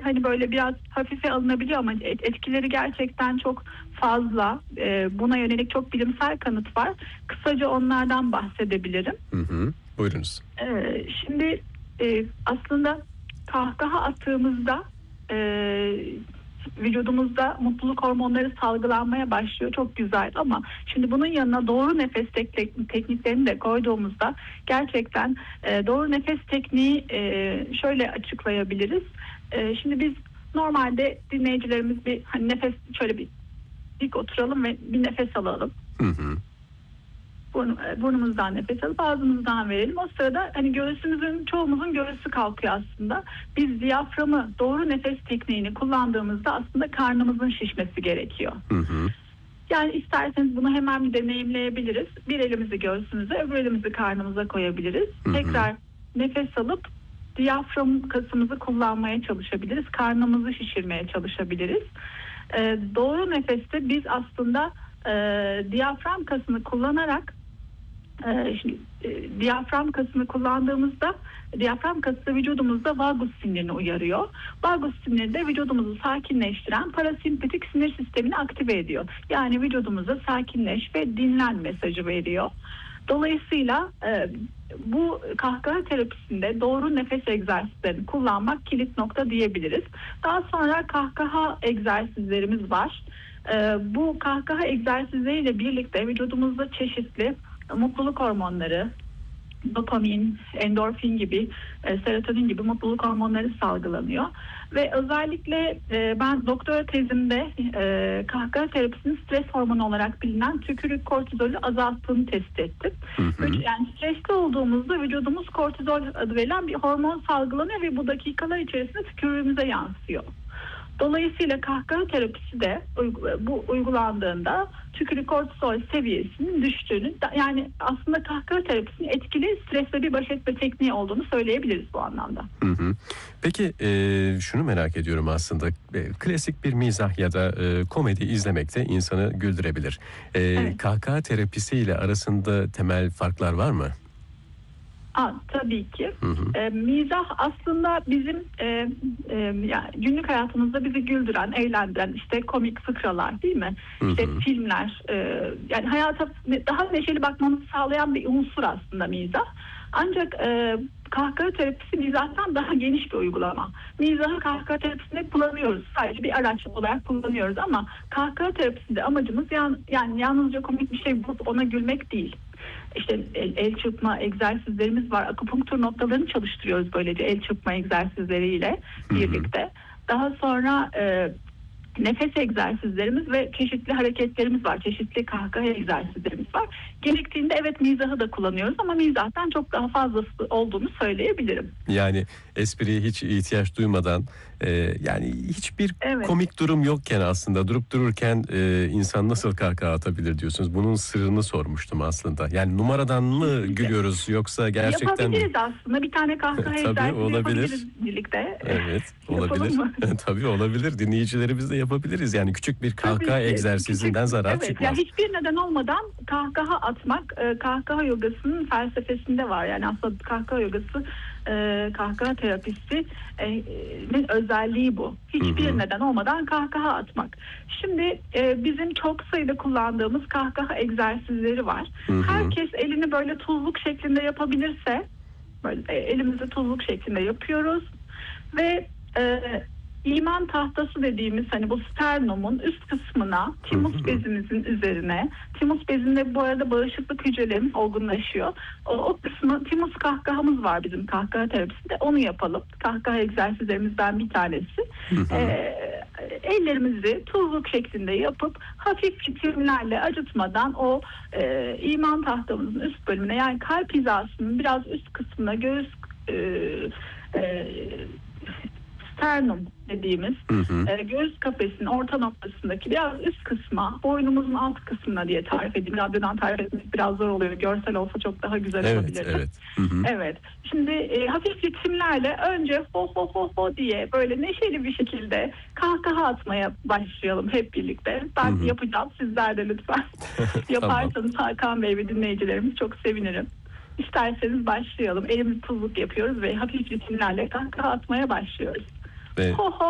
hani böyle biraz hafife alınabiliyor ama etkileri gerçekten çok fazla. Buna yönelik çok bilimsel kanıt var. Kısaca onlardan bahsedebilirim. Buyurunuz. Şimdi aslında kahkaha attığımızda vücudumuzda mutluluk hormonları salgılanmaya başlıyor. Çok güzel ama şimdi bunun yanına doğru nefes tekniklerini de koyduğumuzda gerçekten doğru nefes tekniği şöyle açıklayabiliriz. Şimdi biz normalde dinleyicilerimiz bir hani nefes şöyle bir dik oturalım ve bir nefes alalım. Burnumuzdan nefes alıp ağzımızdan verelim. O sırada hani çoğumuzun göğsü kalkıyor aslında. Biz diyaframı doğru nefes tekniğini kullandığımızda aslında karnımızın şişmesi gerekiyor. Yani isterseniz bunu hemen bir deneyimleyebiliriz. Bir elimizi göğsümüze, öbür elimizi karnımıza koyabiliriz. Tekrar nefes alıp diyafram kasımızı kullanmaya çalışabiliriz. Karnımızı şişirmeye çalışabiliriz. Doğru nefeste biz aslında diyafram kasını kullanarak diyafram kasını kullandığımızda diyafram kası vücudumuzda vagus sinirini uyarıyor. Vagus siniri de vücudumuzu sakinleştiren parasempatik sinir sistemini aktive ediyor. Yani vücudumuza sakinleş ve dinlen mesajı veriyor. Dolayısıyla bu kahkaha terapisinde doğru nefes egzersizlerini kullanmak kilit nokta diyebiliriz. Daha sonra kahkaha egzersizlerimiz var. Bu kahkaha egzersizleriyle birlikte vücudumuzda çeşitli mutluluk hormonları, dopamin, endorfin gibi, serotonin gibi mutluluk hormonları salgılanıyor. Ve özellikle ben doktora tezimde kahkaha terapisinin stres hormonu olarak bilinen tükürük kortizolü azalttığını tespit ettim. Yani stresli olduğumuzda vücudumuz kortizol adı verilen bir hormon salgılanıyor ve bu dakikalar içerisinde tükürüğümüze yansıyor. Dolayısıyla kahkaha terapisi de bu uygulandığında tükürük kortizol seviyesinin düştüğünü, yani aslında kahkaha terapisinin etkili stresle bir baş etme tekniği olduğunu söyleyebiliriz bu anlamda. Peki şunu merak ediyorum aslında, klasik bir mizah ya da komedi izlemek de insanı güldürebilir. Evet. Kahkaha terapisiyle arasında temel farklar var mı? Tabii ki. Mizah aslında bizim yani günlük hayatımızda bizi güldüren, eğlendiren işte komik fıkralar değil mi? İşte filmler, yani hayata daha neşeli bakmamızı sağlayan bir unsur aslında mizah. Ancak kahkaha terapisi mizahtan daha geniş bir uygulama. Mizahı kahkaha terapisinde kullanıyoruz. Sadece bir araç olarak kullanıyoruz ama kahkaha terapisinde amacımız yani yalnızca komik bir şey bulup ona gülmek değil. İşte el çırpma egzersizlerimiz var. Akupunktur noktalarını çalıştırıyoruz böylece el çırpma egzersizleriyle birlikte. Daha sonra nefes egzersizlerimiz ve çeşitli hareketlerimiz var. Çeşitli kahkaha egzersizlerimiz var. Gerektiğinde evet mizahı da kullanıyoruz ama mizahtan çok daha fazlası olduğunu söyleyebilirim. Yani espriye hiç ihtiyaç duymadan, yani hiçbir komik durum yokken aslında durup dururken insan nasıl kahkaha atabilir diyorsunuz. Bunun sırrını sormuştum aslında. Yani numaradan mı gülüyoruz yoksa gerçekten mi? Yapabiliriz aslında. Bir tane kahkaha egzersizi yapabiliriz birlikte. Evet, olabilir. Tabii olabilir. Dinleyicilerimiz de yapabiliriz. Yani küçük bir kahkaha egzersizinden zarar çıkmaz. Yani hiçbir neden olmadan kahkaha atmak kahkaha yogasının felsefesinde var. Yani aslında kahkaha yogası, kahkaha terapisinin özelliği bu. Hiçbir neden olmadan kahkaha atmak. Şimdi bizim çok sayıda kullandığımız kahkaha egzersizleri var. Herkes elini böyle tuzluk şeklinde yapabilirse, böyle elimizi tuzluk şeklinde yapıyoruz ve İman tahtası dediğimiz hani bu sternumun üst kısmına timus bezimizin üzerine, timus bezinde bu arada bağışıklık hücrelerimiz olgunlaşıyor. O kısmı timus kahkahamız var bizim kahkaha terapisinde, onu yapalım. Kahkaha egzersizlerimizden bir tanesi. Ellerimizi tuzluk şeklinde yapıp hafif ritimlerle acıtmadan o iman tahtamızın üst bölümüne, yani kalp hizasının biraz üst kısmına göğüs sternum dediğimiz göğüs kafesinin orta noktasındaki biraz üst kısma, boynumuzun alt kısmına diye tarif edeyim. Radyodan tarif etmek biraz zor oluyor. Görsel olsa çok daha güzel olabilir. Evet. Şimdi hafif ritimlerle önce ho ho ho ho diye böyle neşeli bir şekilde kahkaha atmaya başlayalım hep birlikte. Ben yapacağım. Sizler de lütfen yaparsanız Hakan Bey ve dinleyicilerimiz çok sevinirim. İsterseniz başlayalım. Elimizi tuzluk yapıyoruz ve hafif ritimlerle kahkaha atmaya başlıyoruz. Ho ho